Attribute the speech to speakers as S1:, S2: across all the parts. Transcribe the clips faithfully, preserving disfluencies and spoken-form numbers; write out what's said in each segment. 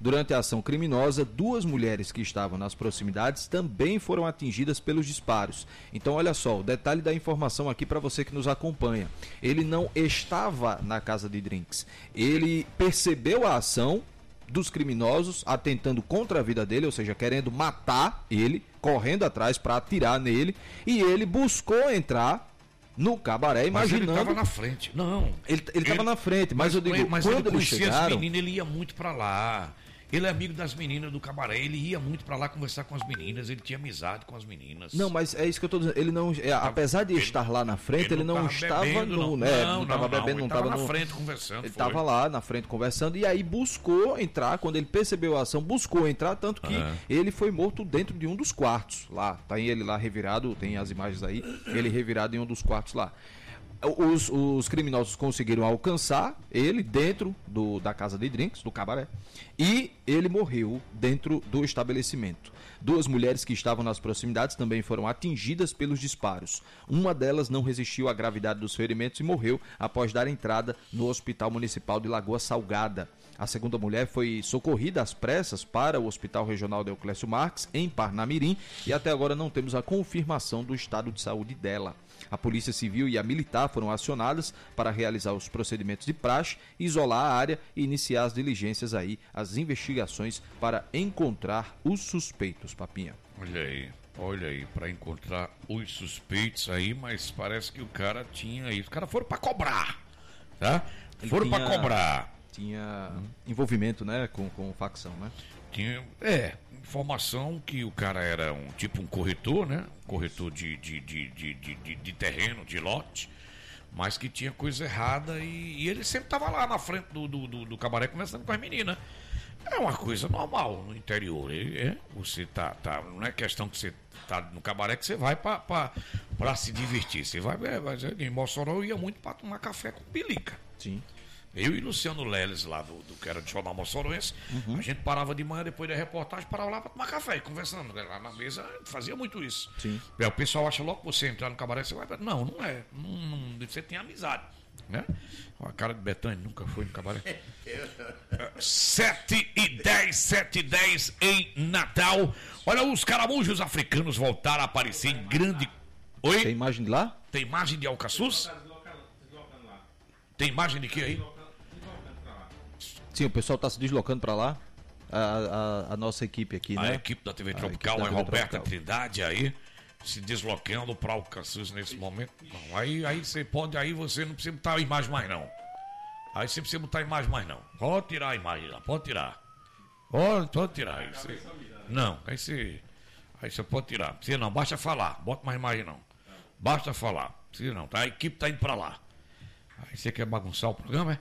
S1: Durante a ação criminosa, duas mulheres que estavam nas proximidades também foram atingidas pelos disparos. Então, olha só, o detalhe da informação aqui para você que nos acompanha. Ele não estava na casa de drinks. Ele percebeu a ação dos criminosos atentando contra a vida dele, ou seja, querendo matar ele, correndo atrás para atirar nele, e ele buscou entrar no cabaré, imaginando...
S2: Mas ele estava na frente. Não.
S1: Ele estava na frente, mas, mas eu digo,
S2: mas
S1: quando
S2: ele
S1: eles chegaram...
S2: as meninas, ele ia muito para lá. Ele é amigo das meninas do cabaré, ele ia muito pra lá conversar com as meninas, ele tinha amizade com as meninas.
S1: Não, mas é isso que eu tô dizendo, ele não, é, apesar de ele, estar lá na frente, ele, ele não, não estava
S2: bebendo,
S1: no,
S2: não,
S1: né,
S2: não,
S1: não estava bebendo,
S2: não,
S1: não estava
S2: na
S1: no,
S2: frente conversando.
S1: Ele estava lá na frente conversando e aí buscou entrar, quando ele percebeu a ação, buscou entrar, tanto que é. ele foi morto dentro de um dos quartos lá, tá ele lá revirado, tem as imagens aí, ele revirado em um dos quartos lá. Os, os criminosos conseguiram alcançar ele dentro do, da casa de drinks, do cabaré, e ele morreu dentro do estabelecimento. Duas mulheres que estavam nas proximidades também foram atingidas pelos disparos. Uma delas não resistiu à gravidade dos ferimentos e morreu após dar entrada no Hospital Municipal de Lagoa Salgada. A segunda mulher foi socorrida às pressas para o Hospital Regional Deoclésio Marques, em Parnamirim, e até agora não temos a confirmação do estado de saúde dela. A Polícia Civil e a Militar foram acionadas para realizar os procedimentos de praxe, isolar a área e iniciar as diligências aí, as investigações para encontrar os suspeitos, Papinha.
S2: Olha aí, olha aí, para encontrar os suspeitos aí, mas parece que o cara tinha aí, os caras foram para cobrar, tá?
S1: Ele
S2: foram
S1: tinha...
S2: para cobrar.
S1: Tinha envolvimento, né, com, com facção, né?
S2: Tinha, é, informação que o cara era um tipo um corretor, né? Um corretor de, de, de, de, de, de terreno, de lote, mas que tinha coisa errada e, e ele sempre estava lá na frente do, do, do, do cabaré conversando com as meninas. É uma coisa normal no interior. É, você tá, tá, não é questão que você tá no cabaré que você vai para se divertir. Você vai, é, em Mossoró eu ia muito para tomar café com pelica.
S1: Sim.
S2: Eu e Luciano Leles, lá do, do que era de Jornal Mossoroense, uhum. a gente parava de manhã, depois da reportagem, parava lá para tomar café, conversando. Lá na mesa, fazia muito isso.
S1: Sim.
S2: É, o pessoal acha logo que você entrar no cabaré, você vai... Não, não é. Não, não, você tem amizade. Né? A cara de Betânia nunca foi no cabaré. sete e dez, sete e dez em Natal. Olha, os caramujos africanos voltaram a aparecer em grande... Oi?
S1: Tem imagem de lá?
S2: Tem imagem de Alcaçuz? Tem imagem de que aí?
S1: Sim, o pessoal está se deslocando para lá. A, a, a nossa equipe aqui,
S2: a
S1: né?
S2: A equipe da T V Tropical, a, a Roberta Trindade aí, se deslocando para o Caçuz nesse momento. Não, aí, aí você pode, aí você não precisa botar a imagem mais não. Aí você precisa botar a imagem mais não. Pode tirar a imagem lá, pode tirar. Pode, pode tirar. Aí você, não, aí você, aí você pode tirar. Precisa não, basta falar, bota mais imagem não. Basta falar, precisa não, tá? A equipe está indo para lá. Aí você quer bagunçar o programa,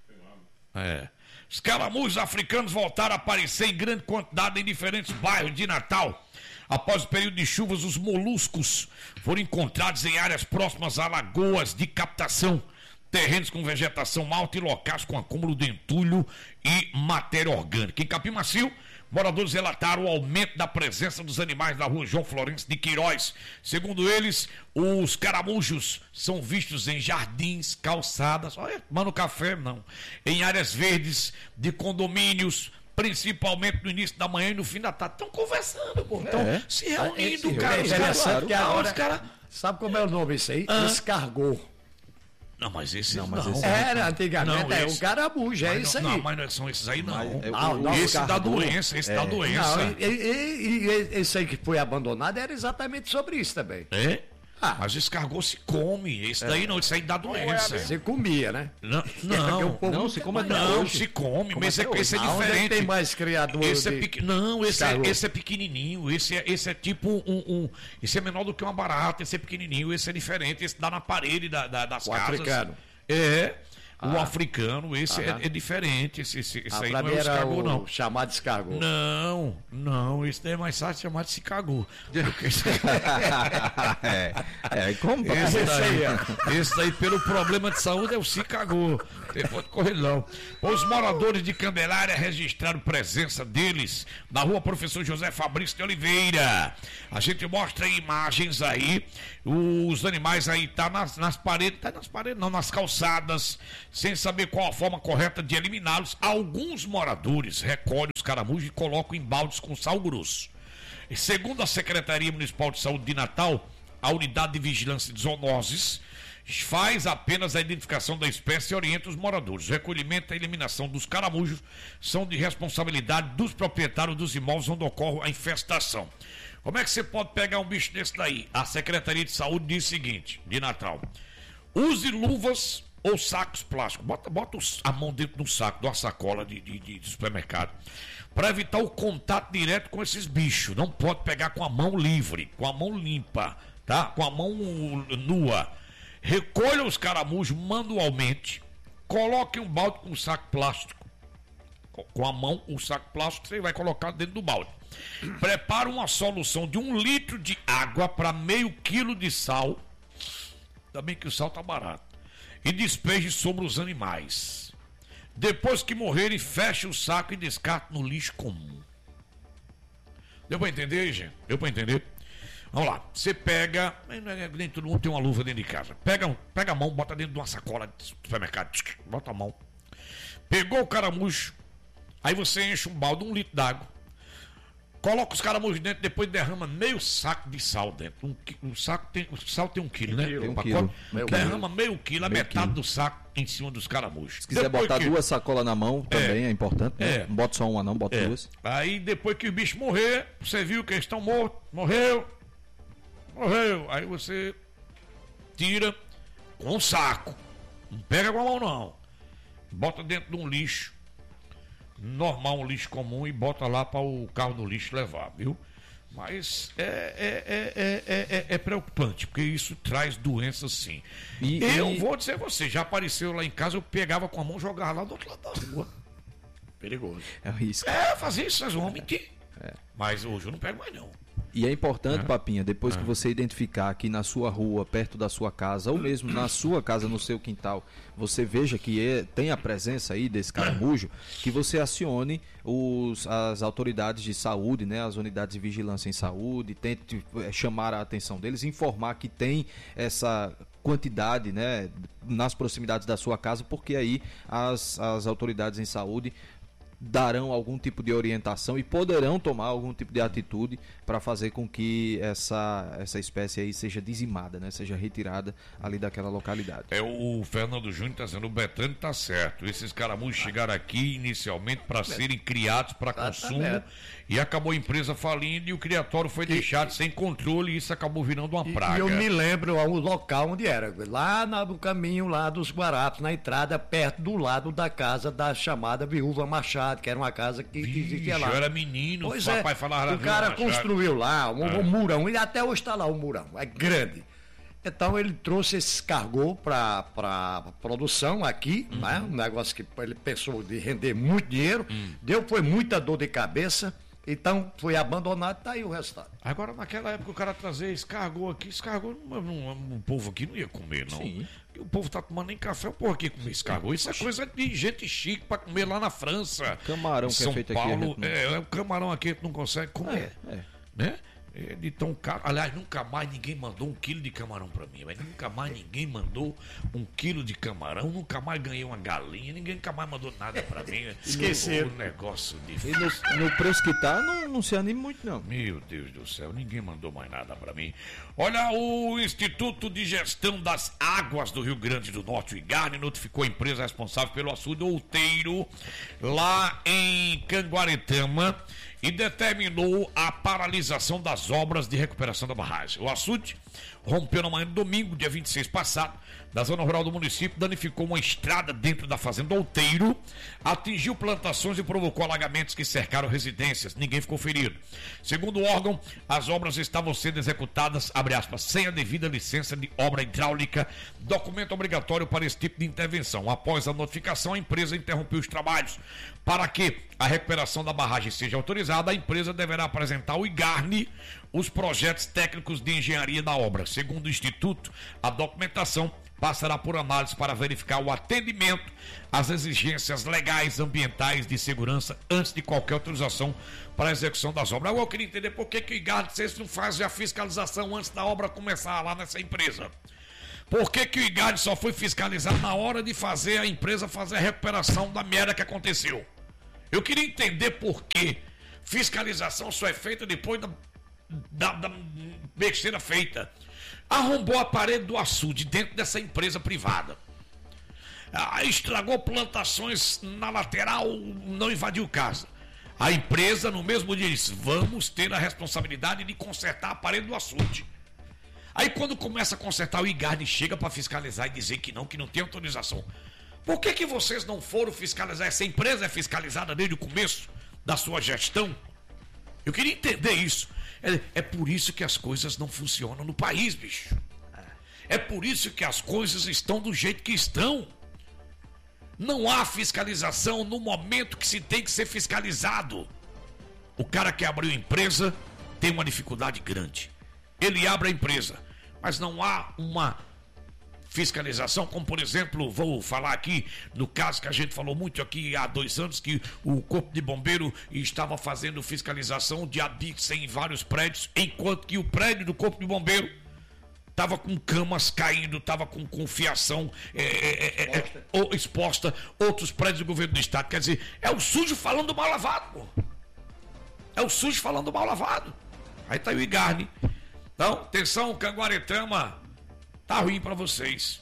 S2: é? É. Os caramujos africanos voltaram a aparecer em grande quantidade em diferentes bairros de Natal. Após o período de chuvas, os moluscos foram encontrados em áreas próximas a lagoas de captação, terrenos com vegetação alta e locais com acúmulo de entulho e matéria orgânica. Em Capim Macio, moradores relataram o aumento da presença dos animais na rua João Florencio de Queiroz. Segundo eles, os caramujos são vistos em jardins, calçadas, olha, tomando café, não, em áreas verdes de condomínios, principalmente no início da manhã e no fim da tarde. Estão conversando, pô. Estão é. se reunindo, é, cara.
S3: É interessante que agora,
S2: os cara...
S3: sabe como é o nome isso aí? Ah. Escargot.
S2: Não, mas esse
S3: não.
S2: Mas
S3: não.
S2: Esse
S3: Era, antigamente,
S2: não,
S3: é
S2: esse...
S3: o caramujo, é isso aí.
S2: Não, mas não são esses aí, não.
S3: Mas, não, não
S2: esse da doença, esse é. da doença.
S3: Não, e, e, e esse aí que foi abandonado era exatamente sobre isso também.
S2: É? Ah. Mas esse escargot se come. Esse é. daí não, esse aí dá doença.
S3: Você comia, né?
S2: Não, não,
S3: é
S2: não
S3: se
S2: come não, se come, mas esse, esse é diferente.
S3: Tem mais criador
S2: esse de... é pequ... Não, esse é, esse é pequenininho. Esse é, esse é tipo um, um. Esse é menor do que uma barata. Esse é pequenininho. Esse é diferente. Esse dá na parede da, da, das
S3: o
S2: casas.
S3: Africano.
S2: É. O ah. africano, esse é, é diferente. Esse, esse, esse
S3: ah,
S2: aí não é o escargot, não.
S3: Chamado de escargot.
S2: Não, não, esse daí é mais fácil chamar de cicagot.
S1: é, é, como
S2: esse daí, esse daí, pelo problema de saúde, é o cicagot. Tem pode correr não. Os moradores de Candelária registraram presença deles na rua Professor José Fabrício de Oliveira. A gente mostra imagens aí, os animais aí tá nas, nas paredes, tá nas paredes não, nas calçadas, sem saber qual a forma correta de eliminá-los. Alguns moradores recolhem os caramujos e colocam em baldes com sal grosso. E segundo a Secretaria Municipal de Saúde de Natal, a Unidade de Vigilância de Zoonoses faz apenas a identificação da espécie e orienta os moradores. O recolhimento e a eliminação dos caramujos são de responsabilidade dos proprietários dos imóveis onde ocorre a infestação. Como é que você pode pegar um bicho desse daí? A Secretaria de Saúde diz o seguinte, de Natal: use luvas ou sacos plásticos. Bota, bota a mão dentro de um saco, de uma sacola de, de, de supermercado, para evitar o contato direto com esses bichos. Não pode pegar com a mão livre, com a mão limpa, tá? Com a mão nua. Recolha os caramujos manualmente, coloque um balde com um saco plástico. Com a mão, o saco plástico você vai colocar dentro do balde. Prepare uma solução de um litro de água para meio quilo de sal. Também que o sal tá barato. E despeje sobre os animais. Depois que morrerem, feche o saco e descarte no lixo comum. Deu para entender, gente? Deu para entender? Vamos lá, você pega, nem todo mundo tem uma luva dentro de casa. Pega, pega a mão, bota dentro de uma sacola de supermercado, bota a mão. Pegou o caramujo, aí você enche um balde, um litro d'água. Coloca os caramujos dentro, depois derrama meio saco de sal dentro. Um, um saco tem, o sal tem um quilo, né?
S1: Tem um
S2: quilo.
S1: Meio
S2: derrama
S1: quilo.
S2: meio quilo, a
S1: meio
S2: metade
S1: quilo.
S2: do saco em cima dos caramujos.
S1: Se quiser
S2: depois
S1: botar
S2: que...
S1: duas sacolas na mão, também é, é importante, né?
S2: É.
S1: Não bota só uma não, bota
S2: É.
S1: duas.
S2: Aí depois que o bicho morrer, você viu que eles estão mortos, morreu, morreu. Aí você tira com um saco. Não pega com a mão não. Bota dentro de um lixo normal, um lixo comum, e bota lá para o carro do lixo levar, viu? Mas é, é, é, é, é, é preocupante, porque isso traz doenças sim. E, eu e... vou dizer a você, já apareceu lá em casa, eu pegava com a mão e jogava lá do outro lado da rua. Perigoso.
S1: É um risco.
S2: É, fazer isso, vocês vão mentir. É. Mas hoje eu não pego mais não.
S1: E é importante, é. Papinha, depois é. que você identificar aqui na sua rua, perto da sua casa, ou mesmo na sua casa, no seu quintal, você veja que é, tem a presença aí desse caramujo, que você acione os, as autoridades de saúde, né, as unidades de vigilância em saúde, tente chamar a atenção deles, informar que tem essa quantidade, né, nas proximidades da sua casa, porque aí as, as autoridades em saúde darão algum tipo de orientação e poderão tomar algum tipo de atitude para fazer com que essa, essa espécie aí seja dizimada, né? Seja retirada ali daquela localidade.
S2: É, o Fernando Júnior está dizendo, o Betânia está certo. Esses caramujos chegaram aqui inicialmente para serem criados para consumo e acabou a empresa falindo e o criatório foi deixado sem controle e isso acabou virando uma praga.
S3: E eu me lembro o local onde era, lá no caminho lá dos Guarapos, na entrada, perto do lado da casa da chamada Viúva Machado, que era uma casa que, que existia lá.
S2: Eu era menino,
S3: pois
S2: o
S3: é,
S2: papai falava.
S3: O cara construiu lá um,
S2: é.
S3: um murão, e até hoje está lá o murão, é grande. Então ele trouxe esse cargô para a produção aqui, uhum. né? Um negócio que ele pensou de render muito dinheiro, uhum. deu, foi muita dor de cabeça. Então foi abandonado, tá aí o resultado.
S2: Agora, naquela época, o cara trazer escargot aqui, escargot, não, não, o povo aqui não ia comer, não. Sim. O povo tá tomando nem café, o povo aqui comer escargot. Isso é coisa de gente chique pra comer lá na França.
S1: Camarão que
S2: São
S1: é feito
S2: Paulo,
S1: aqui.
S2: É, é, o camarão aqui a gente não consegue comer. É, é. Né? É de tão caro. Aliás, nunca mais ninguém mandou um quilo de camarão pra mim. Mas nunca mais ninguém mandou um quilo de camarão. Nunca mais ganhei uma galinha. Ninguém nunca mais mandou nada pra mim.
S3: Esqueceu.
S2: O negócio difícil.
S1: E no, no preço que tá, não, não se anime muito, não.
S2: Meu Deus do céu, ninguém mandou mais nada pra mim. Olha, o Instituto de Gestão das Águas do Rio Grande do Norte, o IGARNE, notificou a empresa responsável pelo açude Outeiro, lá em Canguaretama, e determinou a paralisação das obras de recuperação da barragem. O açude rompeu na manhã do domingo, dia vinte e seis passado, da zona rural do município, danificou uma estrada dentro da fazenda Outeiro, atingiu plantações e provocou alagamentos que cercaram residências. Ninguém ficou ferido. Segundo o órgão, as obras estavam sendo executadas, abre aspas, sem a devida licença de obra hidráulica, documento obrigatório para esse tipo de intervenção. Após a notificação, a empresa interrompeu os trabalhos. Para que a recuperação da barragem seja autorizada, a empresa deverá apresentar ao IGARNE os projetos técnicos de engenharia da obra. Segundo o Instituto, a documentação passará por análise para verificar o atendimento às exigências legais, ambientais, de segurança, antes de qualquer autorização para a execução das obras. Agora eu queria entender por que, que o IGARD vocês não fazem a fiscalização antes da obra começar lá nessa empresa. Por que, que o IGARD só foi fiscalizar na hora de fazer a empresa fazer a recuperação da merda que aconteceu? Eu queria entender por que fiscalização só é feita depois da, da, da besteira feita. Arrombou a parede do açude dentro dessa empresa privada. Ah, estragou plantações na lateral, não invadiu casa. A empresa no mesmo dia disse, vamos ter a responsabilidade de consertar a parede do açude. Aí quando começa a consertar, o IGARD chega para fiscalizar e dizer que não, que não tem autorização. Por que que vocês não foram fiscalizar? Essa empresa é fiscalizada desde o começo da sua gestão? Eu queria entender isso. É, é por isso que as coisas não funcionam no país, bicho. É por isso que as coisas estão do jeito que estão. Não há fiscalização no momento que se tem que ser fiscalizado. O cara que abriu a empresa tem uma dificuldade grande. Ele abre a empresa, mas não há uma fiscalização, como por exemplo, vou falar aqui no caso que a gente falou muito aqui há dois anos, que o Corpo de Bombeiro estava fazendo fiscalização de habites em vários prédios, enquanto que o prédio do Corpo de Bombeiro estava com camas caindo, estava com, com fiação é, é, é, é, ou exposta, outros prédios do governo do estado. Quer dizer, é o sujo falando mal lavado, pô. É o sujo falando mal lavado. Aí tá o IGARD. Então, atenção, Canguaretama, tá ruim para vocês.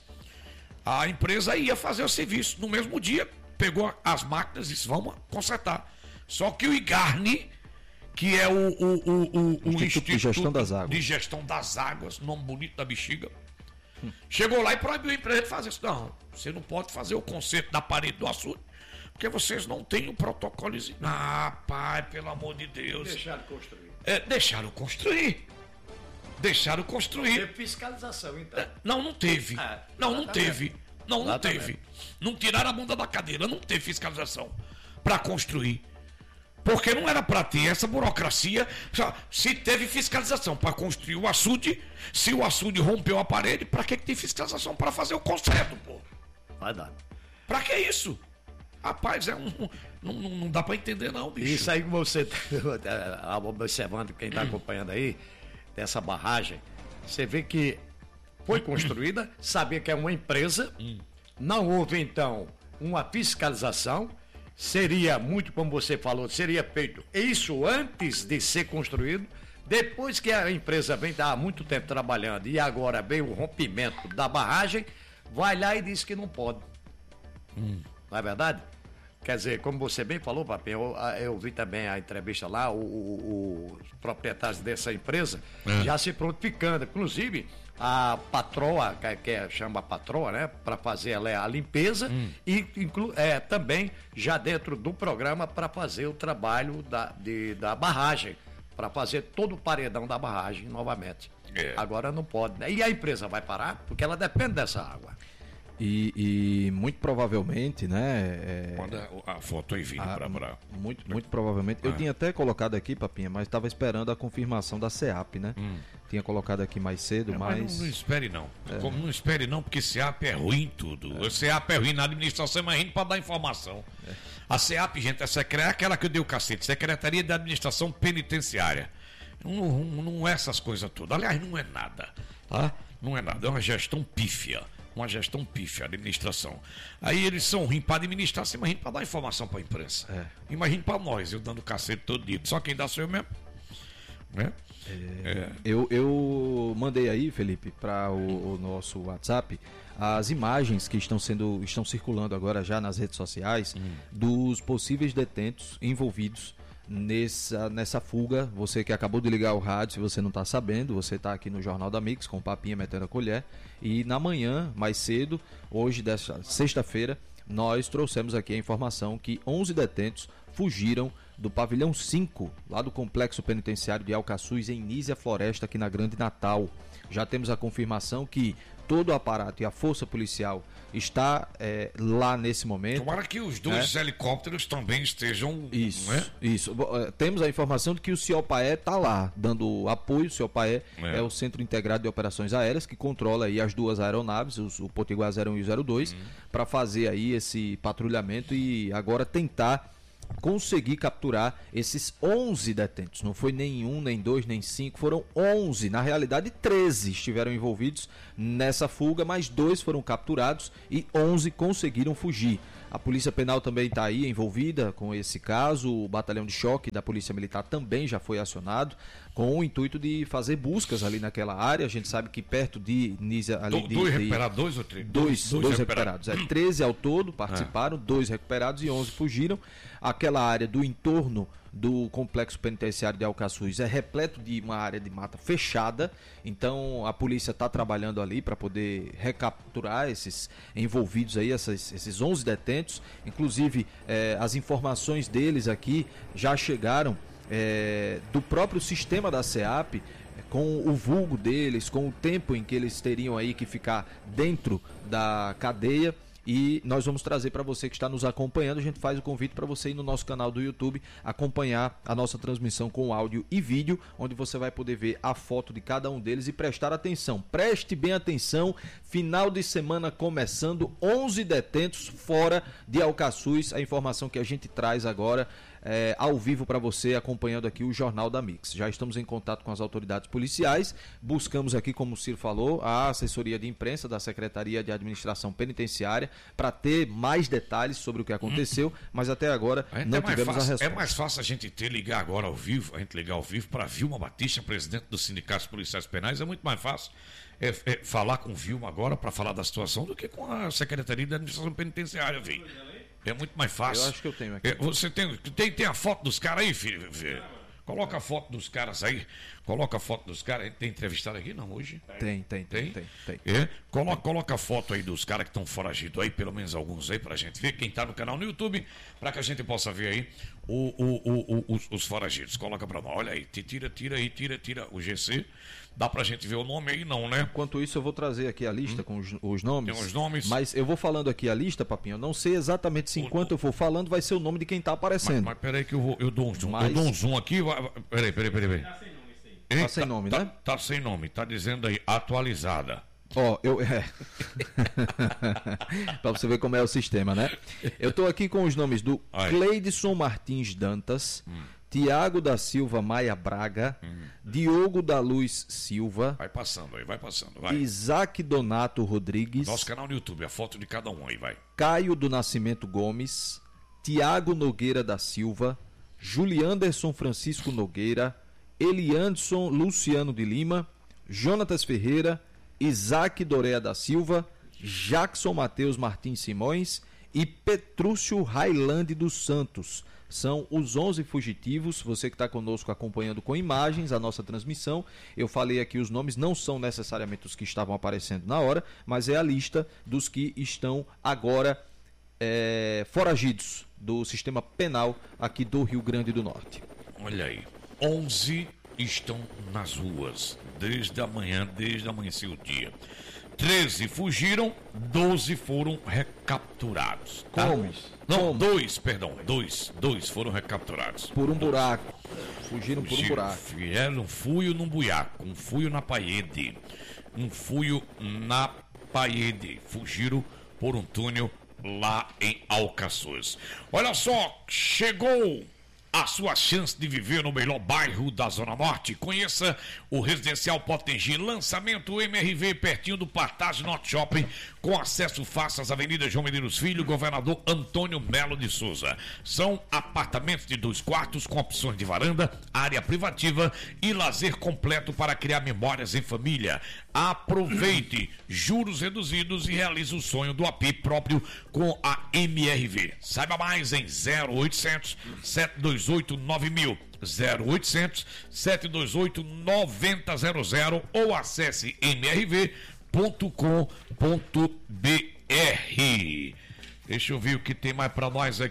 S2: A empresa ia fazer o serviço no mesmo dia, pegou as máquinas e disse, vamos consertar. Só que o IGARD, que é o, o, o, o, o
S1: Instituto, Instituto de Gestão das Águas,
S2: de Gestão das Águas, nome bonito da bexiga, hum. chegou lá e proibiu a empresa de fazer isso. Não, você não pode fazer o conserto da parede do açude, porque vocês não têm um protocolozinho. Ah, pai, pelo amor de Deus.
S3: Deixaram construir.
S2: É, deixaram construir. Deixaram construir.
S3: Teve fiscalização, então.
S2: É, não, não teve.
S3: É,
S2: não, não teve. Não, não
S3: Exatamente.
S2: teve. Não tiraram a bunda da cadeira, não teve fiscalização para construir. Porque não era para ter essa burocracia. Se teve fiscalização para construir o açude, se o açude rompeu a parede, para que, que tem fiscalização para fazer o conserto, pô?
S3: Vai dar.
S2: Para que isso? Rapaz, é um, não, não, não dá para entender não, bicho.
S3: Isso aí que você está observando, quem está acompanhando aí, dessa barragem, você vê que foi construída, sabia que é uma empresa, não houve então uma fiscalização, seria muito, como você falou, seria feito isso antes de ser construído, depois que a empresa vem há muito tempo trabalhando e agora veio o rompimento da barragem, vai lá e diz que não pode. Hum. Não é verdade? Quer dizer, como você bem falou, Papinho, eu, eu vi também a entrevista lá, o, o, os proprietários dessa empresa é. já se prontificando. Inclusive, a patroa, que, que é, chama a patroa, né, para fazer ela, a limpeza hum. e inclu, é, também já dentro do programa para fazer o trabalho da, de, da barragem, para fazer todo o paredão da barragem novamente. É. Agora não pode, né? E a empresa vai parar? Porque ela depende dessa água.
S1: E, e muito provavelmente, né? É,
S2: Manda a foto aí, Vini, para pra...
S1: Muito, muito provavelmente. Ah. Eu tinha até colocado aqui, Papinha, mas estava esperando a confirmação da SEAP, né? Hum. Tinha colocado aqui mais cedo, é, mas...
S2: mas... Não, não espere não. É. Como não espere não, porque SEAP é ruim em tudo. É. A SEAP é ruim na administração, mas ruim para dar informação. É. A SEAP, gente, essa é aquela que eu dei o cacete. Secretaria de Administração Penitenciária. Não, não, não é essas coisas todas. Aliás, não é nada. Tá? Não é nada. É uma gestão pífia. Uma gestão pífia, administração. Aí eles são ruins para administrar, você imagina para dar informação para a imprensa. É. Imagina para nós, eu dando cacete todo dia. Só quem dá sou eu mesmo. Né?
S1: É, é. Eu, eu mandei aí, Felipe, para o, o nosso WhatsApp as imagens que estão sendo estão circulando agora já nas redes sociais hum. dos possíveis detentos envolvidos nessa, nessa fuga. Você que acabou de ligar o rádio, se você não está sabendo, você está aqui no Jornal da Mix com o Papinha metendo a colher. E na manhã, mais cedo, hoje dessa sexta-feira, nós trouxemos aqui a informação que onze detentos fugiram do pavilhão cinco, lá do complexo penitenciário de Alcaçuz, em Nísia Floresta, aqui na Grande Natal. Já temos a confirmação que todo o aparato e a força policial está é, lá nesse momento.
S2: Tomara que os dois né? helicópteros também estejam...
S1: Isso,
S2: né?
S1: isso. Temos a informação de que o CIOPAE está lá, dando apoio. O CIOPAE é. é o Centro Integrado de Operações Aéreas, que controla aí as duas aeronaves, os, o Potiguar zero um e o zero dois, hum. para fazer aí esse patrulhamento e agora tentar conseguir capturar esses onze detentos. Não foi nem um, nem dois, nem cinco, foram onze. Na realidade, treze estiveram envolvidos nessa fuga, mas dois foram capturados e onze conseguiram fugir. A Polícia Penal também está aí envolvida com esse caso. O Batalhão de Choque da Polícia Militar também já foi acionado com o intuito de fazer buscas ali naquela área. A gente sabe que perto de Nísia... Ali
S2: Do,
S1: de,
S2: dois
S1: de,
S2: recuperados, dois ou três?
S1: Dois, dois, dois recuperados. recuperados. É, treze ao todo participaram, é. dois recuperados e onze fugiram. Aquela área do entorno do complexo penitenciário de Alcaçuz é repleto de uma área de mata fechada, então a polícia está trabalhando ali para poder recapturar esses envolvidos aí, esses, esses onze detentos. Inclusive eh, as informações deles aqui já chegaram eh, do próprio sistema da SEAP, com o vulgo deles, com o tempo em que eles teriam aí que ficar dentro da cadeia. E nós vamos trazer para você que está nos acompanhando. A gente faz o convite para você ir no nosso canal do YouTube acompanhar a nossa transmissão com áudio e vídeo, onde você vai poder ver a foto de cada um deles e prestar atenção. Preste bem atenção, final de semana começando, onze detentos fora de Alcaçuz. A informação que a gente traz agora é, ao vivo para você, acompanhando aqui o Jornal da Mix. Já estamos em contato com as autoridades policiais, buscamos aqui, como o Ciro falou, a assessoria de imprensa da Secretaria de Administração Penitenciária para ter mais detalhes sobre o que aconteceu, hum. mas até agora não é tivemos
S2: fácil,
S1: a resposta.
S2: É mais fácil a gente ter ligar agora ao vivo, a gente ligar ao vivo para Vilma Batista, presidente dos Sindicatos Policiais Penais, é muito mais fácil é, é, falar com Vilma agora para falar da situação do que com a Secretaria de Administração Penitenciária, viu? É muito mais fácil.
S1: Eu acho que eu tenho aqui.
S2: É, você tem, tem, tem a foto dos caras aí, filho? filho? Coloca a foto dos caras aí. Coloca a foto dos caras. A gente tem entrevistado aqui, não, hoje?
S1: Tem, tem, tem. tem, tem,
S2: tem. É? Coloca, tem. coloca a foto aí dos caras que estão foragidos aí, pelo menos alguns aí, pra gente ver. Quem tá no canal no YouTube, pra que a gente possa ver aí o, o, o, o, os, os foragidos. Coloca pra nós. Olha aí, tira, tira aí, tira, tira o G C. Dá pra gente ver o nome aí, não, né?
S1: Enquanto isso, eu vou trazer aqui a lista hum. com os, os nomes.
S2: Tem os nomes.
S1: Mas eu vou falando aqui a lista, Papinho. Eu não sei exatamente se enquanto o, eu for falando vai ser o nome de quem tá aparecendo.
S2: Mas, mas peraí que eu, vou, eu dou um zoom. Mas... Eu dou um zoom aqui. Vai, vai, peraí, peraí, peraí. peraí. Tá sem nome isso aí.
S1: Tá sem nome,
S2: tá,
S1: né?
S2: Tá, tá sem nome. Tá dizendo aí, atualizada.
S1: Ó, oh, eu... É. Pra você ver como é o sistema, né? Eu tô aqui com os nomes do aí. Cleidson Martins Dantas, hum. Tiago da Silva Maia Braga, hum. Diogo da Luz Silva.
S2: Vai passando aí, vai passando, vai.
S1: Isaac Donato Rodrigues.
S2: Nosso canal no YouTube, a foto de cada um aí, vai.
S1: Caio do Nascimento Gomes, Tiago Nogueira da Silva, Julianderson Francisco Nogueira, Elianderson Luciano de Lima, Jonatas Ferreira, Isaac Dorea da Silva, Jackson Mateus Martins Simões e Petrúcio Railande dos Santos. São os onze fugitivos, você que está conosco acompanhando com imagens a nossa transmissão. Eu falei aqui os nomes, não são necessariamente os que estavam aparecendo na hora, mas é a lista dos que estão agora é, foragidos do sistema penal aqui do Rio Grande do Norte.
S2: Olha aí, onze estão nas ruas, desde a manhã, desde amanhecer o dia. treze fugiram, doze foram recapturados. Tá?
S1: Como?
S2: Não,
S1: Como?
S2: dois, perdão, dois, dois foram recapturados.
S1: Por um dois. buraco. Fugiram, Fugiram por um buraco.
S2: Fizeram um fuio num buiaco, um fuio na parede, um fuio na parede. Fugiram por um túnel lá em Alcaçuz. Olha só, chegou a sua chance de viver no melhor bairro da Zona Norte. Conheça o Residencial Potengi, lançamento M R V, pertinho do Partage Norte Shopping, com acesso fácil às avenidas João Medeiros Filho, Governador Antônio Melo de Souza. São apartamentos de dois quartos com opções de varanda, área privativa e lazer completo para criar memórias em família. Aproveite juros reduzidos e realize o sonho do A P próprio com a M R V. Saiba mais em zero oitocentos, sete dois oito, nove mil, zero oitocentos, sete dois oito, nove zero zero zero ou acesse m r v ponto com ponto b r. Deixa eu ver o que tem mais para nós aqui.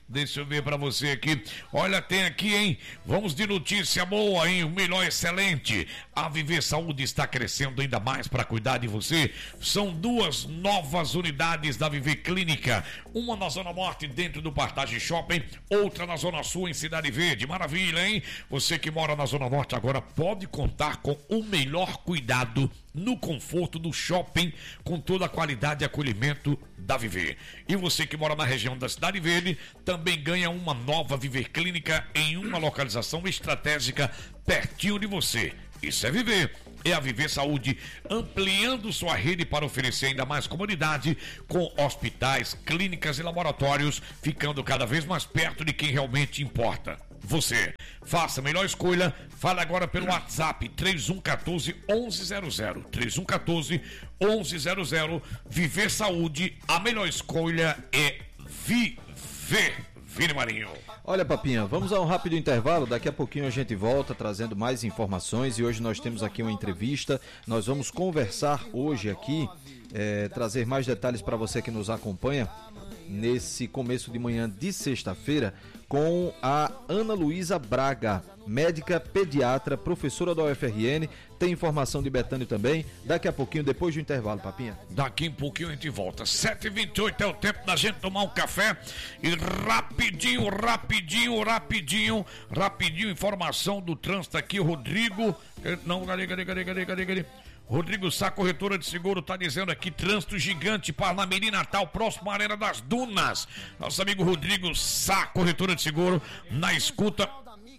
S2: Deixa eu ver pra você aqui. Olha, tem aqui, hein? Vamos de notícia boa, hein? O melhor excelente. A Viver Saúde está crescendo ainda mais para cuidar de você. São duas novas unidades da Viver Clínica. Uma na Zona Norte, dentro do Partage Shopping. Outra na Zona Sul, em Cidade Verde. Maravilha, hein? Você que mora na Zona Norte agora pode contar com o melhor cuidado no conforto do shopping, com toda a qualidade e acolhimento da Viver. E você que mora na região da Cidade Verde também ganha uma nova Viver Clínica em uma localização estratégica pertinho de você. Isso é Viver. É a Viver Saúde ampliando sua rede para oferecer ainda mais comodidade, com hospitais, clínicas e laboratórios, ficando cada vez mais perto de quem realmente importa. Você. Faça a melhor escolha. Fale agora pelo WhatsApp três um um quatro, um um zero zero. três um um quatro, um um zero zero. Viver Saúde, a melhor escolha é Viver. Vini Marinho.
S1: Olha, Papinha, vamos a um rápido intervalo. Daqui a pouquinho a gente volta trazendo mais informações. E hoje nós temos aqui uma entrevista. Nós vamos conversar hoje aqui, é, trazer mais detalhes para você que nos acompanha nesse começo de manhã de sexta-feira, com a Ana Luísa Braga, médica pediatra, professora da U F R N. Tem informação de Betânia também. Daqui a pouquinho, depois do intervalo, Papinha.
S2: Daqui a pouquinho a gente volta. sete e vinte e oito é o tempo da gente tomar um café. E rapidinho, rapidinho, rapidinho, rapidinho, informação do trânsito aqui. Rodrigo. Não, cadê, cadê, cadê, cadê, cadê, cadê? Rodrigo Sá, corretora de seguro, está dizendo aqui, trânsito gigante, Parnamirim, Natal, próximo à Arena das Dunas. Nosso amigo Rodrigo Sá, corretora de seguro, na escuta,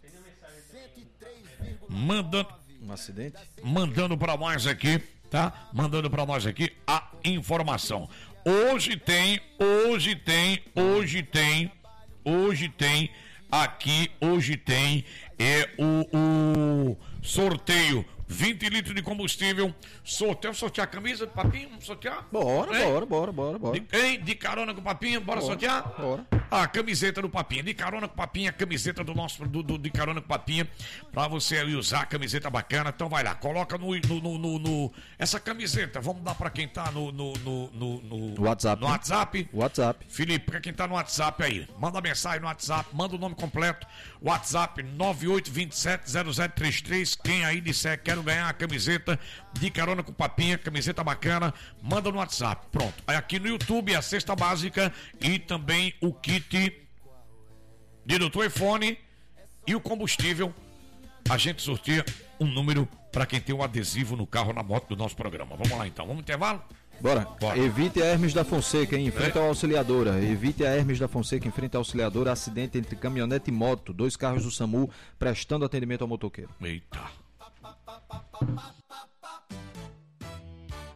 S2: mandando,
S1: um acidente?
S2: Mandando para nós aqui, tá? Mandando para nós aqui a informação. Hoje tem, hoje tem, hoje tem, hoje tem, aqui, hoje tem, é o, o sorteio. vinte litros de combustível, sorteio, sortear a camisa do Papinho, sortear?
S1: Bora,
S2: hein?
S1: bora, bora, bora, bora.
S2: De, hein? De carona com o Papinho, bora, bora sortear?
S1: Bora.
S2: A camiseta do Papinha, de carona com o Papinha, a camiseta do nosso, do, do, de carona com o Papinha, pra você aí usar a camiseta bacana. Então vai lá, coloca no, no, no, no, no essa camiseta, vamos dar pra quem tá no, no, no, no, no
S1: WhatsApp.
S2: No WhatsApp.
S1: WhatsApp.
S2: Felipe, pra quem tá no WhatsApp aí, manda mensagem no WhatsApp, manda o nome completo, WhatsApp nove oito dois sete zero zero três três, quem aí disser quero ganhar a camiseta de carona com o Papinha, camiseta bacana, manda no WhatsApp, pronto. Aí aqui no YouTube a cesta básica e também o kit de doutor iPhone e o combustível. A gente sorteia um número para quem tem um adesivo no carro, na moto do nosso programa. Vamos lá então, vamos intervalo?
S1: Bora.
S2: Bora.
S1: Evite a Hermes da Fonseca, em frente ao Auxiliadora. Evite a Hermes da Fonseca, em frente ao Auxiliadora. Acidente entre caminhonete e moto. Dois carros do SAMU prestando atendimento ao motoqueiro.
S2: Eita.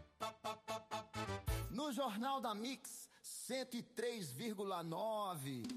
S4: No Jornal da Mix cento e três vírgula nove.